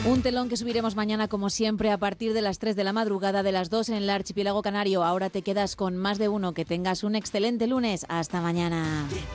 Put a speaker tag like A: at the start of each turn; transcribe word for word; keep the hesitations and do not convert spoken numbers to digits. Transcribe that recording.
A: Un telón que subiremos mañana, como siempre, a partir de las tres de la madrugada, de las dos en el archipiélago canario. Ahora te quedas con Más de Uno. Que tengas un excelente lunes. Hasta mañana.